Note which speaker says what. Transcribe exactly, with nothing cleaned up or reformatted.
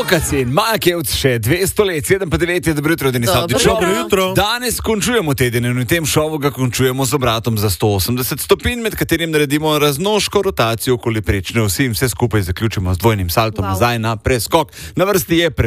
Speaker 1: Mokacin, Makevc še dvesto let, sedem pa devet je dobro jutro, Denis Avdić.
Speaker 2: Dobro jutro.
Speaker 1: Danes končujemo teden in v tem šovu ga končujemo z obratom za sto osemdeset stopinj, med katerim naredimo raznoško rotacijo okoli prečne osi in vse skupaj zaključimo z dvojnim saltom
Speaker 3: Wow.
Speaker 1: nazaj na preskok. Na vrsti je pre